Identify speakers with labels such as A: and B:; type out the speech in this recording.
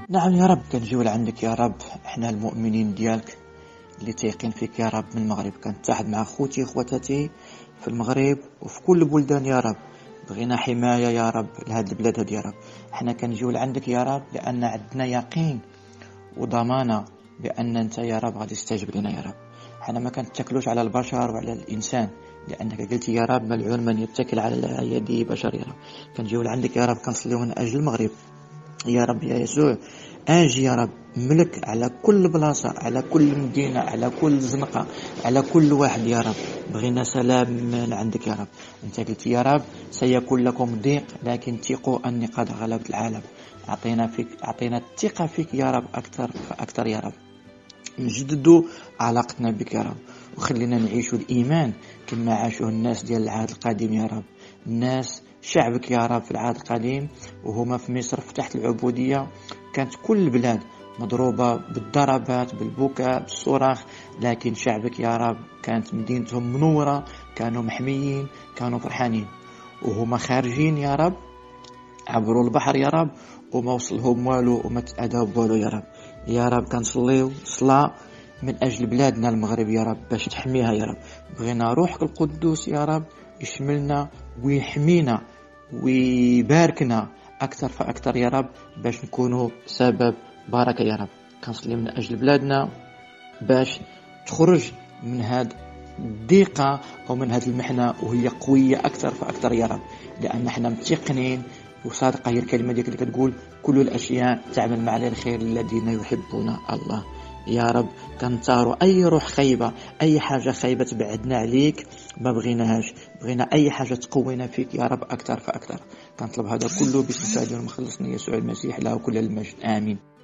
A: نعم يا رب، كنجيو لعندك يا رب. احنا المؤمنين ديالك اللي تيقين فيك يا رب من المغرب، كنتحد مع خوتي خواتاتي في المغرب وفي كل البلدان يا رب. بغينا حماية يا رب لهاد البلاد هاد يا رب. احنا كنجيو لعندك يا رب لأن عندنا يقين وضمانة بأن أنت يا رب غادي تستجب لنا يا رب. احنا ما كنتكلوش على البشر وعلى الإنسان، لأنك قلت يا رب ملعون من يتكل على يد بشر يا رب. كنجيو لعندك يا رب، كنصليو من أجل المغرب يا رب يا يسوع. اجي يا رب ملك على كل بلاصة، على كل مدينة، على كل زنقة، على كل واحد يا رب. بغينا سلام من عندك يا رب. انت قلت يا رب سيكون لكم ضيق لكن ثقوا اني قد غلبت العالم. اعطينا الثقة فيك يا رب اكثر فاكثر يا رب. نجددوا علاقتنا بك يا رب، وخلينا نعيشوا الإيمان كما عاشوا الناس ديال العهد القديم يا رب. الناس شعبك يا رب في العهد القديم وهما في مصر في تحت العبودية، كانت كل البلاد مضروبة بالضربات بالبكاء بالصراخ، لكن شعبك يا رب كانت مدينتهم منورة، كانوا محميين، كانوا فرحانين. وهما خارجين يا رب عبروا البحر يا رب وما وصلهم والو وما تأذوا بوالو يا رب. يا رب كنصليو صلاة من أجل بلادنا المغرب يا رب باش تحميها يا رب. بغينا روحك القدوس يا رب يشملنا ويحمينا ويباركنا أكثر فأكثر يا رب، باش نكونوا سبب بركة يا رب. كنصلي من أجل بلادنا باش تخرج من هاد الضيقة أو من هاد المحنة وهي قوية أكثر فأكثر يا رب، لأن احنا متيقنين وصادقة هي الكلمة ديك اللي كتقول كل الأشياء تعمل مع الخير الذين يحبون الله. يا رب كنطاروا أي روح خيبة، أي حاجة خيبة تبعدنا عليك، ما بغيناهاش. بغينا أي حاجة تقوينا فيك يا رب أكثر فأكثر. كنطلب هذا كله باسم سيدنا ومخلصنا يسوع المسيح، له كل المجد، آمين.